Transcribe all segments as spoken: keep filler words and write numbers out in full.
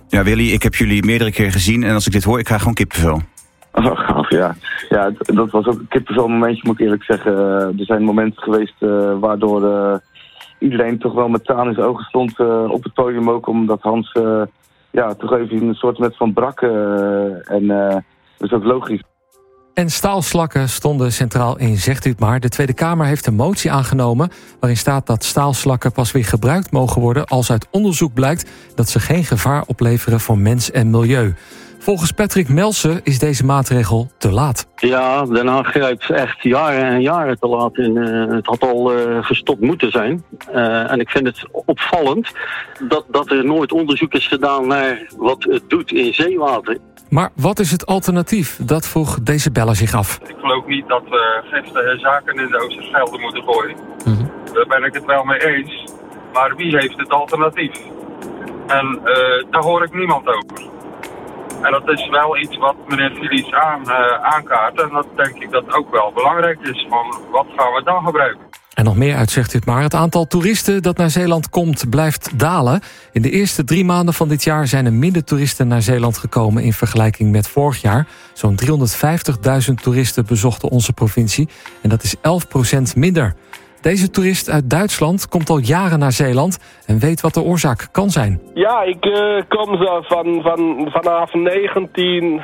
Ja, Willy, ik heb jullie meerdere keer gezien en als ik dit hoor, ik krijg gewoon kippenvel. Oh, gaaf, ja. Ja, dat was ook een kippenvel momentje, moet ik eerlijk zeggen. Er zijn momenten geweest uh, waardoor uh, iedereen toch wel met tranen in zijn ogen stond uh, op het podium ook, omdat Hans uh, ja, toch even een soort met van brak. Uh, en uh, dat is ook logisch. En staalslakken stonden centraal in Zegt u het maar. De Tweede Kamer heeft een motie aangenomen waarin staat dat staalslakken pas weer gebruikt mogen worden als uit onderzoek blijkt dat ze geen gevaar opleveren voor mens en milieu. Volgens Patrick Melsen is deze maatregel te laat. Ja, Den Haag grijpt echt jaren en jaren te laat in. Uh, het had al uh, gestopt moeten zijn. Uh, en ik vind het opvallend dat, dat er nooit onderzoek is gedaan naar wat het doet in zeewater. Maar wat is het alternatief? Dat vroeg deze beller zich af. Ik geloof niet dat we giftige zaken in de Oosterschelde moeten gooien. Mm-hmm. Daar ben ik het wel mee eens. Maar wie heeft het alternatief? En uh, daar hoor ik niemand over. En dat is wel iets wat meneer Filies aan, uh, aankaart. En dat denk ik dat ook wel belangrijk is. Van wat gaan we dan gebruiken? En nog meer uit Zegt u het maar. Het aantal toeristen dat naar Zeeland komt blijft dalen. In de eerste drie maanden van dit jaar zijn er minder toeristen naar Zeeland gekomen in vergelijking met vorig jaar. Zo'n driehonderdvijftigduizend toeristen bezochten onze provincie. En dat is elf procent minder. Deze toerist uit Duitsland komt al jaren naar Zeeland en weet wat de oorzaak kan zijn. Ja, ik uh, kom zo van, van, vanaf negentien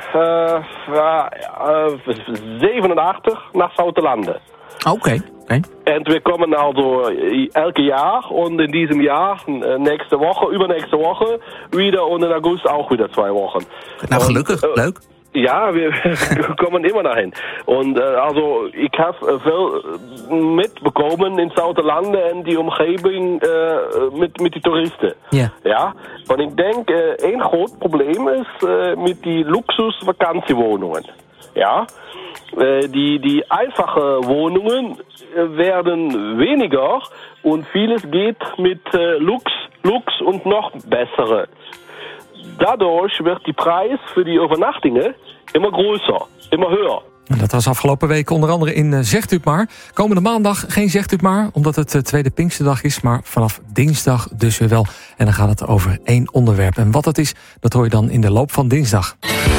zevenenachtig naar Zoutelanden. Oké. Okay. Okay. En we komen also elke jaar und in diesem Jahr, nächste Woche, übernächste Woche, wieder und in August auch wieder zwei Wochen. Nou, gelukkig, und, äh, leuk. Ja, wir kommen immer dahin. Und äh, also ich habe äh, viel mitbekommen in Zoutelanden en die Umgebung äh, mit, mit den Touristen. Yeah. Ja. Und ich denke, äh, ein groot Problem ist äh, mit die Luxus-Vakantiewohnungen. Ja. Äh, die, die einfache Wohnungen äh, werden weniger und vieles geht mit äh, Lux, Lux und noch bessere. Dadurch wird die Prijs voor die overnachtingen immer groter, immer höher. Dat was afgelopen week onder andere in Zegt u het maar. Komende maandag geen Zegt u het maar, omdat het de tweede Pinksterdag is. Maar vanaf dinsdag dus weer wel. En dan gaat het over één onderwerp. En wat dat is, dat hoor je dan in de loop van dinsdag.